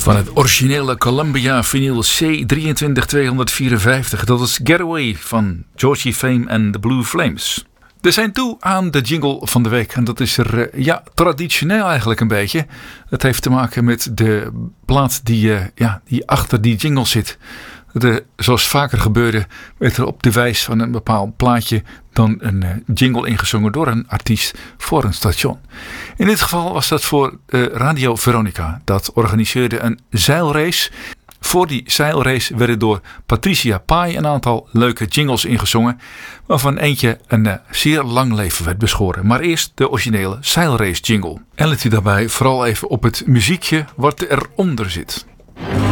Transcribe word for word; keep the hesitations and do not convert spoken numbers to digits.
Van het originele Columbia vinyl C drieëntwintig tweehonderdvierenvijftig. Dat is Getaway van Georgie Fame en The Blue Flames. We zijn toe aan de jingle van de week. En dat is er ja, traditioneel eigenlijk een beetje. Het heeft te maken met de plaat die, uh, ja, die achter die jingle zit. De, zoals vaker gebeurde, werd er op de wijs van een bepaald plaatje dan een uh, jingle ingezongen door een artiest voor een station. In dit geval was dat voor uh, Radio Veronica. Dat organiseerde een zeilrace. Voor die zeilrace werden door Patricia Pai een aantal leuke jingles ingezongen, waarvan eentje een uh, zeer lang leven werd beschoren. Maar eerst de originele zeilrace jingle. En let u daarbij vooral even op het muziekje wat eronder zit.